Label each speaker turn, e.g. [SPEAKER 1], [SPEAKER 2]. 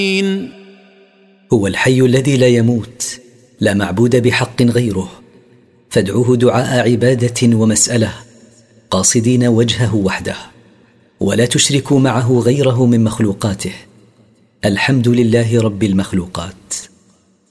[SPEAKER 1] هو الحي الذي لا يموت، لا معبود بحق غيره، فادعوه دعاء عبادة ومسألة، قاصدين وجهه وحده، ولا تشركوا معه غيره من مخلوقاته. الحمد لله رب المخلوقات.